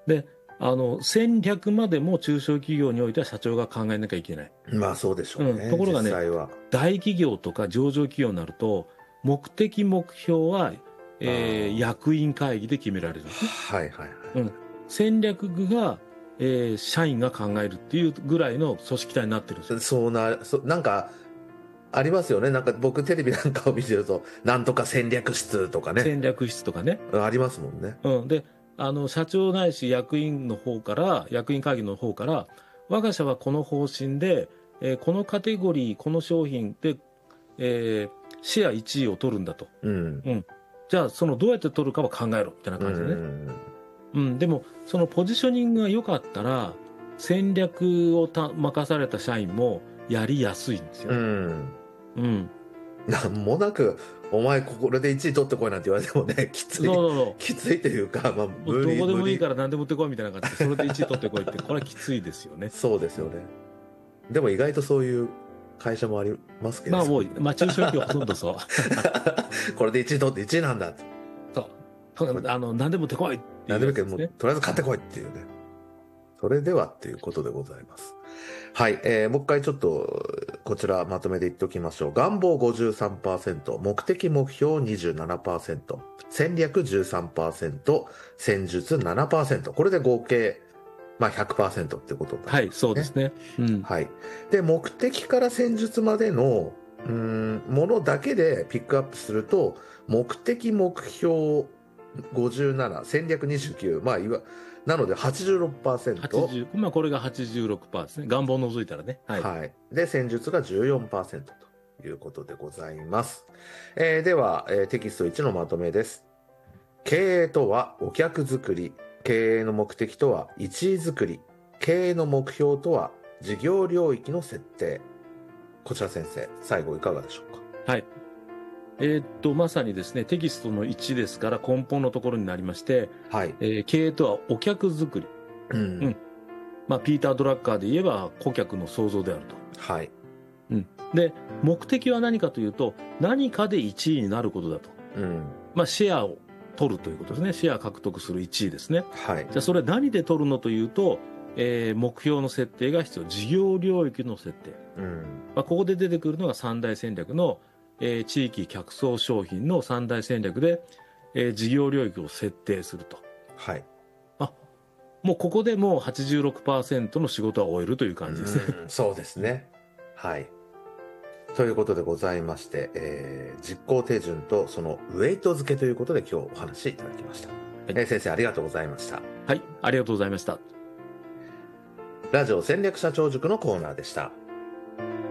で、戦略までも中小企業においては社長が考えなきゃいけない。 まあそうでしょうね。 ところがね、 実際は。 大企業とか上場企業になると、目的目標は、役員会議で決められるんですね。 はいはいはい。 戦略が、社員が考えるっていうぐらいの組織体になってるんですよ。 なんか、ありますよね。なんか僕テレビなんかを見てると、なんとか戦略室とかね。 戦略室とかね。 ありますもんね。 で、社長ないし役員会議の方から、我が社はこの方針で、このカテゴリー、この商品で、シェア1位を取るんだと。じゃあ、どうやって取るかは考えろ、みたいな感じでね。でも、そのポジショニングが良かったら、戦略を任された社員もやりやすいんですよ。 なんもなく、お前これで1位取ってこいなんて言われてもね、きついというか、まあ、 どこでもいいから何でもってこいみたいな感じで、それで1位取ってこいって、これはきついですよね。 そうですよね。でも意外とそういう会社もありますけど。 まあもう、中小企業ほとんどそう。 これで1位取って1位なんだって。 そう。何でもってこいって何でもいいけど、もうとりあえず買ってこいっていうね。それではっていうことでございます。はい、もう一回ちょっとこちらまとめていっておきましょう。願望 53%、目的目標 27%、戦略 13%、戦術 7%。これで合計、まあ、100% ってことだ、ね。 はい、そうですね。 はい。で、目的から戦術までのものだけでピックアップすると、目的目標57、戦略29、まあなので 86%。 まあこれが 86% ですね。願望を除いたらね。 はい。で、戦術が 14% ということでございます。では、テキスト1のまとめです。経営とはお客作り。経営の目的とは1位作り。経営の目標とは事業領域の設定。こちら先生、最後いかがでしょうか。 はい。まさにですね、テキストの1ですから根本のところになりまして、 はい。 経営とはお客作り。まあ、ピーター・ドラッカーで言えば顧客の創造であると。 はい。 で、目的は何かというと、何かで1位になることだと。まあ、シェアを取るということですね。シェア獲得する1位ですね。 はい。 じゃあ、それ何で取るのというと、目標の設定が必要。事業領域の設定。まあ、ここで出てくるのが三大戦略の、地域客層商品の三大戦略で、事業領域を設定すると。 はい。 もうここでもう 86% の仕事は終えるという感じですね。 そうですね。はい。ということでございまして、実行手順とそのウェイト付けということで今日お話しいただきました。先生ありがとうございました。 はい、ありがとうございました。 ラジオ戦略社長塾のコーナーでした。